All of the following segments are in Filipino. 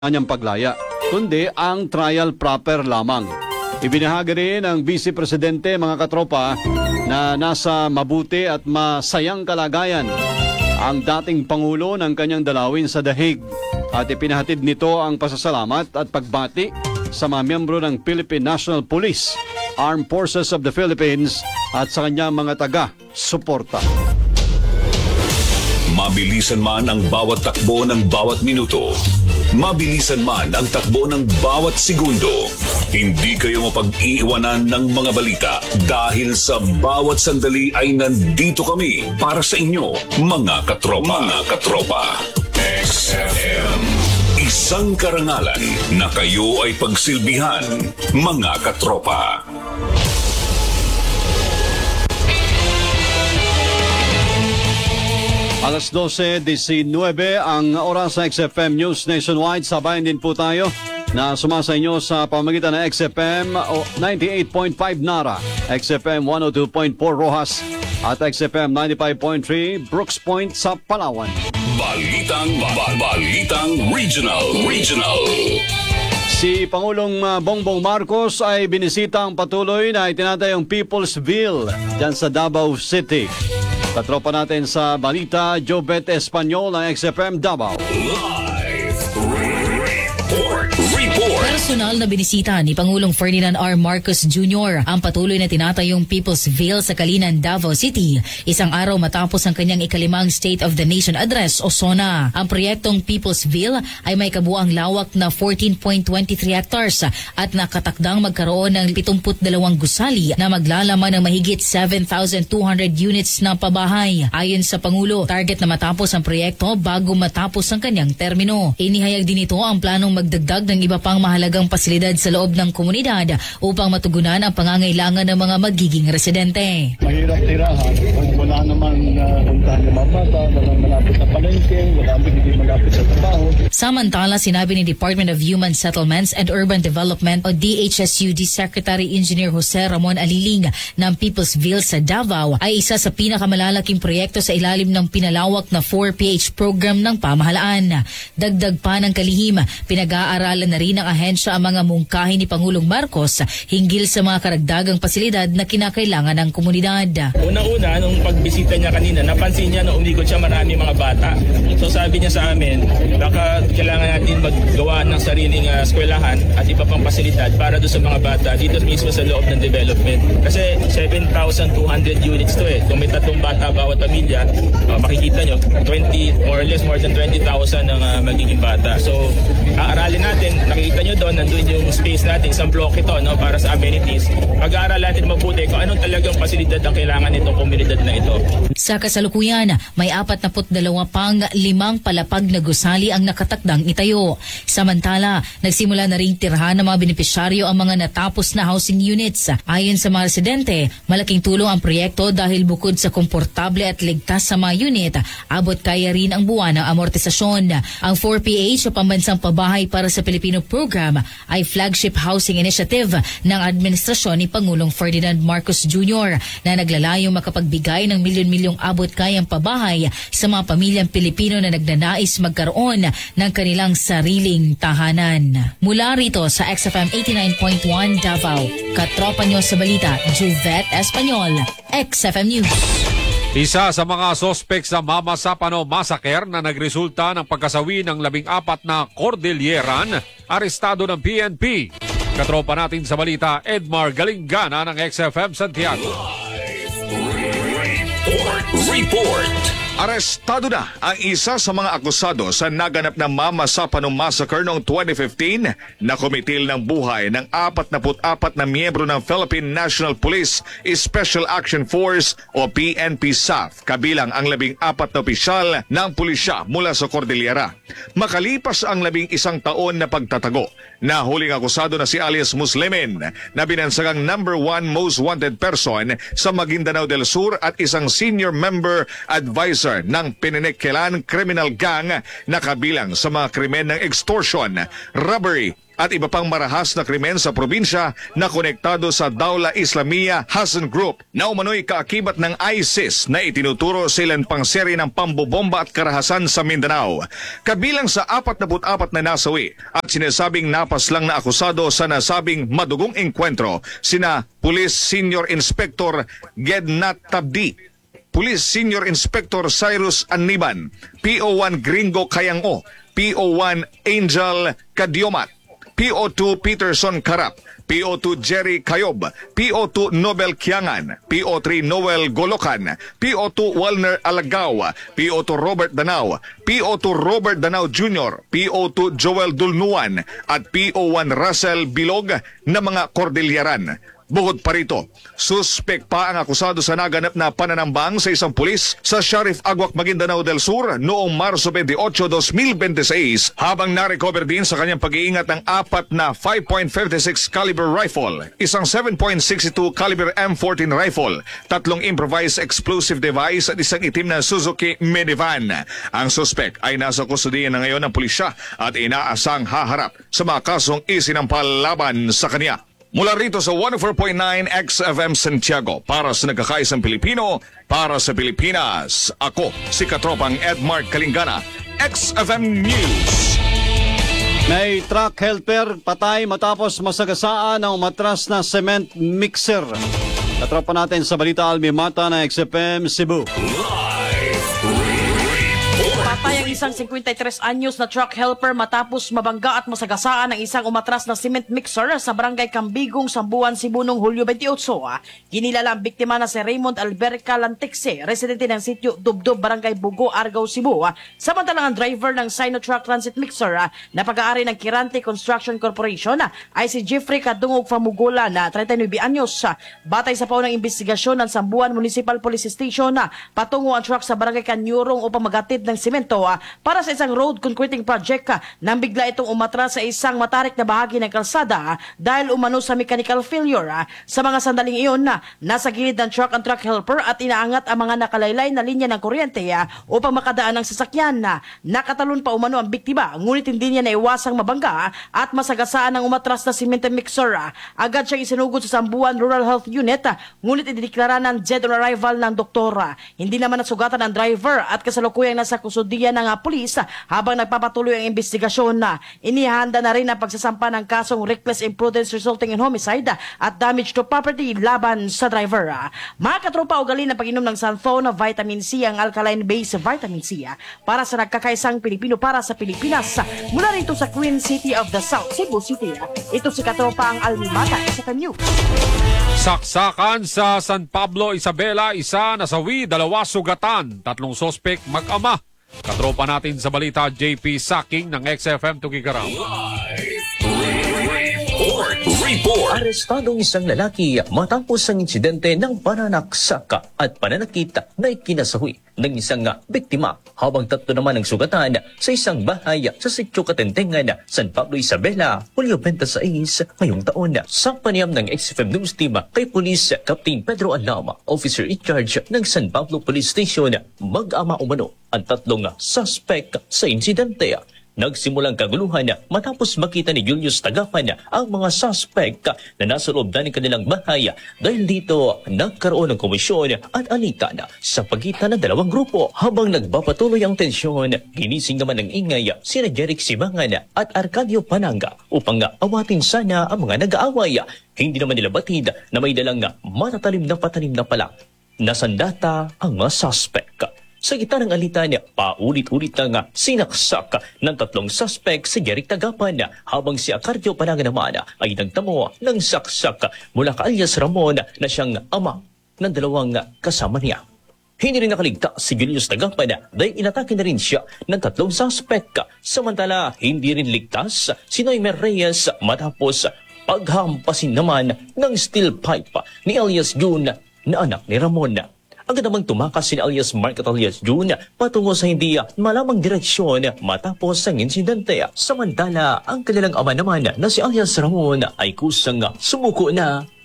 kanyang paglaya, kundi ang trial proper lamang. Ibinahagi rin ng Vice Presidente, mga katropa, na nasa mabuti at masayang kalagayan ang dating Pangulo ng kanyang dalawin sa The Hague at ipinahatid nito ang pasasalamat at pagbati sa mga miyembro ng Philippine National Police, Armed Forces of the Philippines at sa kanyang mga taga-suporta. Mabilisan man ang bawat takbo ng bawat minuto, mabilisan man ang takbo ng bawat segundo, hindi kayo mapag-iiwanan ng mga balita dahil sa bawat sandali ay nandito kami para sa inyo, mga katropa. Mga katropa. XFM. Isang karangalan na kayo ay pagsilbihan, mga katropa. Alas 12:19 ang oras sa XFM News Nationwide. Sabayan din po tayo na sumasa inyo sa pamagitan ng XFM 98.5 Nara, XFM 102.4 Rojas at XFM 95.3 Brooks Point sa Palawan. Balitang Regional. Si Pangulong Bongbong Marcos ay binisita ang patuloy na itinatayong Peoplesville dyan sa Davao City. Katropa natin sa balita, Jobet Espanyol ng XFM Davao. Personal na binisita ni Pangulong Ferdinand R. Marcos Jr. ang patuloy na tinatayong Peoplesville sa Kalinan, Davao City, isang araw matapos ang kanyang ikalimang State of the Nation Address o SONA. Ang proyektong Peoplesville ay may kabuang lawak na 14.23 hectares at nakatakdang magkaroon ng 72 gusali na maglalaman ng mahigit 7,200 units na pabahay. Ayon sa Pangulo, target na matapos ang proyekto bago matapos ang kanyang termino. Inihayag din ito ang planong magdagdag ng iba pang mahalagang pasilidad sa loob ng komunidad upang matugunan ang pangangailangan ng mga magiging residente. Mahirap tirahan kung wala naman puntahan ng mga bata, walang malapit sa palengke, hindi malapit sa trabaho. Samantala, sinabi ni Department of Human Settlements and Urban Development o DHSUD Secretary Engineer Jose Ramon Aliling ng Peoplesville sa Davao ay isa sa pinakamalalaking proyekto sa ilalim ng pinalawak na 4PH program ng pamahalaan. Dagdag pa ng kalihim, pinag-aaralan na rin ng ahensya ang mga mungkahi ni Pangulong Marcos hinggil sa mga karagdagang pasilidad na kinakailangan ng komunidad. Una-una, nung pagbisita niya kanina, napansin niya na umikot siya marami mga bata. So sabi niya sa amin, baka kailangan natin maggawa ng sariling eskwelahan at iba pang pasilidad para doon sa mga bata dito mismo sa loob ng development. Kasi 7,200 units to eh. Kung may 3 bata bawat pamilya, makikita nyo, 20 or less more than 20,000 ang magiging bata. So aaralin natin, nakikita nyo doon, nandun yung space natin, isang block ito no, para sa amenities. Pag-aaral natin mabuti kung anong talagang pasilidad ang kailangan nitong komunidad na ito. Sa kasalukuyan, may 42 pang 5 palapag na gusali ang nakatakdang itayo. Samantala, nagsimula na ring tirhan ng mga benepisyaryo ang mga natapos na housing units. Ayon sa mga residente, malaking tulong ang proyekto dahil bukod sa komportable at ligtas sa mga unit, abot kaya rin ang buwan ng amortisasyon. Ang 4PH o Pambansang Pabahay para sa Pilipino program ay flagship housing initiative ng administrasyon ni Pangulong Ferdinand Marcos Jr. na naglalayong makapagbigay ng milyon-milyong abot kayang pabahay sa mga pamilyang Pilipino na nagnanais magkaroon ng kanilang sariling tahanan. Mula rito sa XFM 89.1 Davao, katropa nyo sa balita, Jovette Espanyol, XFM News. Isa sa mga sospek sa Mama Sapano Massacre na nagresulta ng pagkasawi ng 14 na Cordilleran, arestado ng PNP. Katropa natin sa balita, Edmar Galingana ng XFM Santiago. Report. Arestado na ang isa sa mga akusado sa naganap na Mama Sapano Massacre noong 2015 na kumitil ng buhay ng 44 na miyembro ng Philippine National Police Special Action Force o PNP-SAF, kabilang ang 14 na opisyal ng pulisya mula sa Cordillera. Makalipas ang 11 taon na pagtatago, nahuling akusado na si alias Muslimin na binansagang #1 most wanted person sa Maguindanao del Sur at isang senior member advisor officer ng Pininikilan Criminal Gang na kabilang sa mga krimen ng extortion, robbery at iba pang marahas na krimen sa probinsya na konektado sa Dawla Islamiyah Hassan Group na umano'y kaakibat ng ISIS na itinuturo silang pangseri ng pambobomba at karahasan sa Mindanao. Kabilang sa 44 na nasawi at sinasabing napaslang na akusado sa nasabing madugong engkwentro sina Police Senior Inspector Gednat Tabdi, Police Senior Inspector Cyrus Aniban, PO1 Gringo Kayango, PO1 Angel Kadiomat, PO2 Peterson Karap, PO2 Jerry Kayob, PO2 Nobel Kiangan, PO3 Noel Golokan, PO2 Walner Alagaw, PO2 Robert Danao, PO2 Robert Danao Jr., PO2 Joel Dulnuan at PO1 Russell Bilog na mga Cordilleran. Bukod pa rito, suspek pa ang akusado sa naganap na pananambang sa isang pulis sa Sheriff Aguac, Maguindanao del Sur noong Marso 28, 2026 habang narecover din sa kanyang pag-iingat ng 4 na 5.56 caliber rifle, isang 7.62 caliber M14 rifle, 3 improvised explosive device at isang itim na Suzuki minivan. Ang suspek ay nasa kustudiya na ngayon ng pulisya at inaasang haharap sa mga kasong isinampal laban sa kanya. Mula rito sa 104.9 XFM Santiago, para sa nagkakaisang Pilipino, para sa Pilipinas, ako si Katropang Edmark Kalingana, XFM News. May truck helper patay matapos masagasaan ng umatras na cement mixer. Katropa natin sa Balita Almi Mata na XFM Cebu. Patay ang isang 53 anyos na truck helper matapos mabangga at masagasaan ng isang umatras na cement mixer sa barangay Cambigong, Sambuan, Cebu noong Hulyo 28. Kinilala ang biktima na si Raymond Alberca Lantexe, residente ng sitio Dubdub, barangay Bugo, Argao, Cebu. Samantalang ang driver ng Sinotrack Transit Mixer na pag-aari ng Kirante Construction Corporation ay si Jeffrey Kadungog Famugula na 39 anyos. Batay sa paunang investigasyon ng Sambuan Municipal Police Station, patungo ang truck sa barangay Kanyurong upang magatid ng semento para sa isang road concreting project nang bigla itong umatras sa isang matarik na bahagi ng kalsada dahil umano sa mechanical failure. Sa mga sandaling iyon, nasa gilid ng truck ang truck helper at inaangat ang mga nakalaylay na linya ng kuryente upang makadaan ng sasakyan. Nakatalon pa umano ang biktima, ngunit hindi niya naiwasang mabangga at masagasaan ng umatras na cement mixer. Agad siyang isinugod sa Sambuan Rural Health Unit, ngunit idineklara ng dead on arrival ng doktor. Hindi naman nasugatan ang driver at kasalukuyang nasa kusudian ng pulis habang nagpapatuloy ang investigasyon. Inihanda na rin ang pagsasampa ng kasong reckless imprudence resulting in homicide at damage to property laban sa driver. Mga katropa, ugali ng pag-inom ng Santhone na vitamin C, ang alkaline-based vitamin C para sa nagkakaisang Pilipino para sa Pilipinas. Mula rito sa Queen City of the South, Cebu City, ito si katropa ang Almimata sa News. Saksakan sa San Pablo, Isabela, isa nasawi, 2 sugatan, 3 sospek mag-ama. Katropa natin sa balita, JP Saking ng XFM Tugigaraw. Report. Arestadong isang lalaki matapos ang insidente ng pananaksaka at pananakit na ikinasawi ng isang biktima, habang 3 naman ang sugatan sa isang bahay sa Sitio Katentengan, San Pablo, Isabela, Hulyo 26 ngayong taon. Sa panayam ng XFM News Team kay Police Captain Pedro Alama, officer in charge ng San Pablo Police Station, mag-ama umano ang 3 suspect sa insidente. Nagsimulang kaguluhan matapos makita ni Julius Tagapan ang mga suspect na nasa loob na ng kanilang bahay. Dahil dito, nagkaroon ng komisyon at alitan sa pagitan ng 2 grupo. Habang nagpapatuloy ang tensyon, ginising naman ng ingay sina Jeric Sibangan at Arcadio Pananga upang awatin sana ang mga nag-aaway. Hindi naman nila batid na may dalang matatalim na patalim na pala na sandata ang mga suspect. Sa gitna ng alitan, paulit-ulit na sinaksak ng 3 suspect si Jeric Tagapan, habang si Arcadio Pananga naman ay nagtamo ng saksak mula kay alias Ramon na siyang ama ng 2 kasama niya. Hindi rin nakaligtas si Julius Tagapan dahil inatake na rin siya ng 3 suspect. Samantala, hindi rin ligtas si Noymer Reyes matapos paghampasin naman ng steel pipe ni alias June na anak ni Ramon. Agad namang tumakas si alias Mark at alias June patungo sa hindi malamang direksyon matapos ang insidente. Samantala, ang kanilang ama naman na si alias Ramon ay kusang sumuko na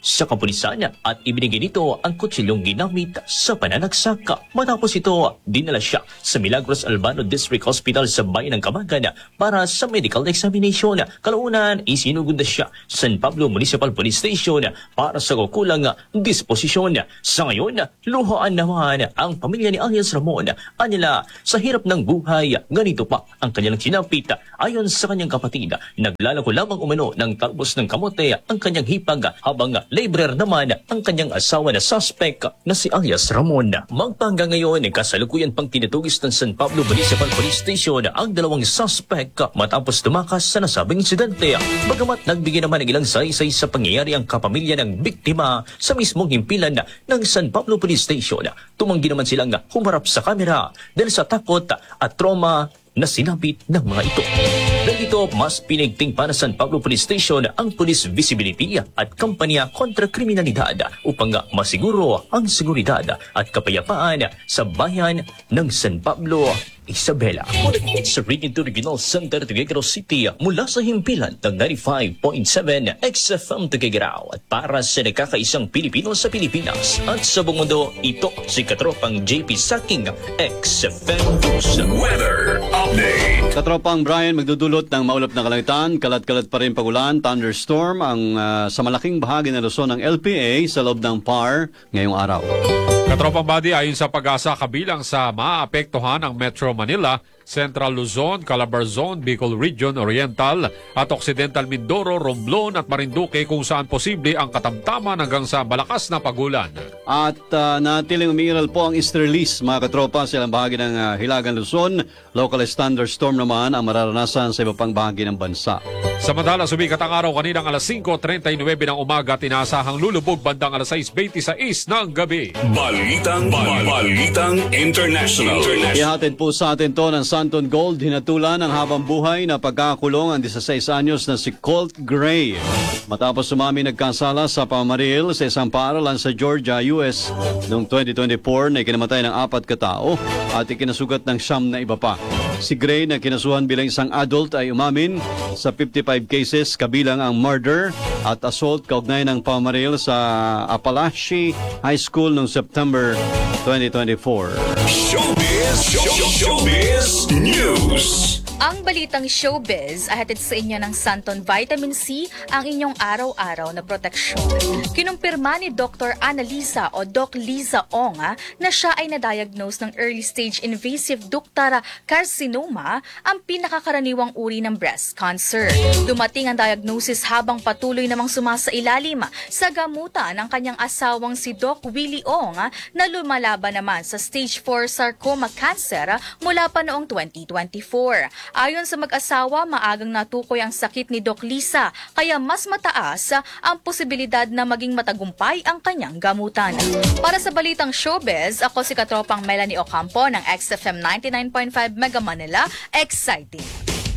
sa kapulisan at ibinigay nito ang kutsilyong ginamit sa pananagsaka. Matapos ito, dinala siya sa Milagros Albano District Hospital sa bayan ng Camagan para sa medical examination. Kalaunan, isinugod na siya sa San Pablo Municipal Police Station para sa kukulang disposisyon. Sa ngayon, luhaan naman ang pamilya ni alias Ramon. Anila, sa hirap ng buhay, ganito pa ang kanyang sinapit. Ayon sa kanyang kapatid, naglalako lamang umano ng talbos ng kamote ang kanyang hipag habang labourer naman ang kanyang asawa na suspect na si alias Ramon. Magpahanggang ngayon, kasalukuyan pang tinutugis ng San Pablo Municipal Police Station ang dalawang suspect matapos tumakas sa nasabing insidente. Bagamat nagbigay naman ng ilang saysay sa pangyayari ang kapamilya ng biktima sa mismong himpilan ng San Pablo Police Station, tumanggi naman silang humarap sa kamera dahil sa takot at trauma na sinapit ng mga ito. Dahil ito, mas pinigting para San Pablo Police Station ang police visibility at kampanya kontra kriminalidad upang masiguro ang seguridad at kapayapaan sa bayan ng San Pablo, Isabela. Sa Region 2 Regional Center, Tuguegarao City, mula sa himpilan ng 95.7 XFM Tuguegarao at para sa nakakaisang Pilipino sa Pilipinas at sa buong mundo, ito si Katropang JP Saking XFM News. Weather update. Katropang Brian, magdudulot ng maulap na kalangitan, kalat-kalat pa rin pagulan, thunderstorm sa malaking bahagi ng Luzon ng LPA sa loob ng PAR ngayong araw. Katropang Body, ayon sa Pag-asa, kabilang sa maapektuhan ang Metro Manila, Central Luzon, Calabar Zone, Bicol Region, Oriental at Occidental Mindoro, Romblon at Marinduque kung saan posible ang katamtaman hanggang sa malakas na pagulan. At natiling umiiral po ang easterlies, mga katropa, sa ilang bahagi ng Hilagang Luzon. Local thunderstorm naman ang mararanasan sa iba pang bahagi ng bansa. Samantala, sumikat ang araw kaninang alas 5:39 ng umaga, tinasahang lulubog bandang alas 6:26 ng gabi. Balitang International. Ihatid po sa atin to ng Santon Gold, hinatulan ng habang buhay na pagkakulong ang 16 anyos na si Colt Gray. Matapos sumami nagkasala sa pamaril sa isang paaralan sa Georgia, US noong 2024 na ikinamatay ng 4 katao at ikinasugat ng 9 na iba pa. Si Gray na kinasuhan bilang isang adult ay umamin sa 55 cases kabilang ang murder at assault kaugnay ng pamaril sa Apalachee High School noong September 2024. Showbiz News. Ang balitang showbiz ay hatid sa inyo ng Santon Vitamin C, ang inyong araw-araw na proteksyon. Kinumpirma ni Dr. Annalisa o Doc Liza Ong na siya ay na-diagnose ng early stage invasive ductal carcinoma, ang pinakakaraniwang uri ng breast cancer. Dumating ang diagnosis habang patuloy namang sumasailalim sa gamutan ng kanyang asawang si Doc Willie Ong na lumalaban naman sa stage 4 sarcoma cancer mula pa noong 2024. Ayon sa mag-asawa, maagang natukoy ang sakit ni Doc Lisa, kaya mas mataas ang posibilidad na maging matagumpay ang kanyang gamutan. Para sa balitang showbiz, ako si Katropang Melanie Ocampo ng XFM 99.5 Mega Manila. Exciting!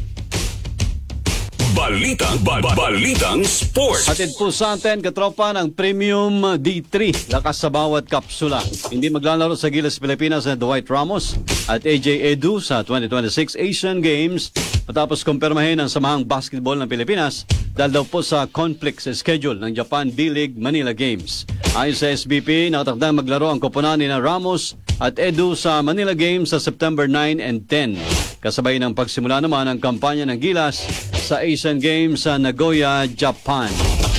Balitang Sports. Hatid po sa atin, katropa, ng Premium D3. Lakas sa bawat kapsula. Hindi maglalaro sa Gilas Pilipinas na Dwight Ramos at AJ Edu sa 2026 Asian Games matapos kumpirmahin ang Samahang Basketball ng Pilipinas dahil daw po sa conflict sa schedule ng Japan D-League Manila Games. Ayon sa SBP, nakatakdang maglaro ang koponan ni Ramos at Edu sa Manila Games sa September 9 and 10. Kasabay ng pagsimula naman ang kampanya ng Gilas sa Asian Games sa Nagoya, Japan.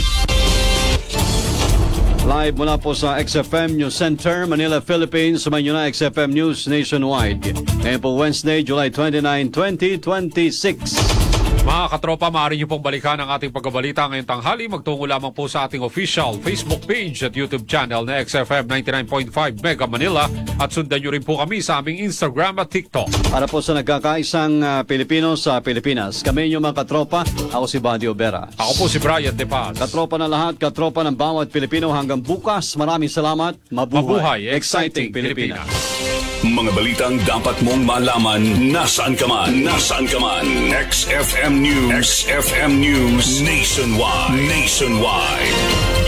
Live mula po sa XFM News Center, Manila, Philippines. Sumayin nyo na XFM News Nationwide. Ngayon po Wednesday, July 29, 2026. Mga katropa, maaari niyo pong balikan ang ating pagbabalita ngayong tanghali. Magtungo lamang po sa ating official Facebook page at YouTube channel na XFM 99.5 Mega Manila at sundan niyo rin po kami sa aming Instagram at TikTok. Para po sa nagkakaisang Pilipino sa Pilipinas, kami inyo mga katropa, ako si Buddy Obera. Ako po si Brian De Paz. Katropa na lahat, katropa ng bawat Pilipino hanggang bukas. Maraming salamat. Mabuhay. Exciting Pilipinas. Mga balitang dapat mong malaman nasaan ka man. XFM News Nationwide.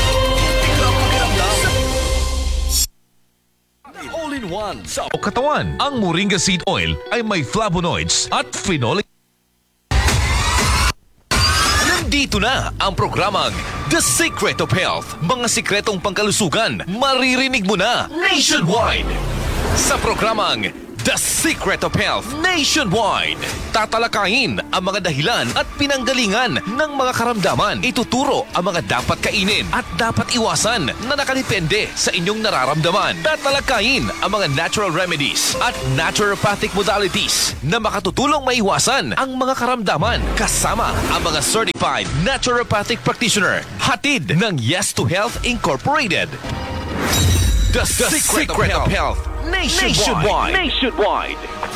All-in-one sa katawan. Ang Moringa Seed Oil ay may flavonoids at phenolic. Nandito Narito na ang programang The Secret of Health. Mga sikretong pangkalusugan, maririnig mo na nationwide. Sa programang The Secret of Health Nationwide, tatalakayin ang mga dahilan at pinanggalingan ng mga karamdaman. Ituturo ang mga dapat kainin at dapat iwasan na nakadepende sa inyong nararamdaman. Tatalakayin ang mga natural remedies at naturopathic modalities na makatutulong maiwasan ang mga karamdaman kasama ang mga certified naturopathic practitioner. Hatid ng Yes to Health Incorporated. The Secret of Health Nationwide.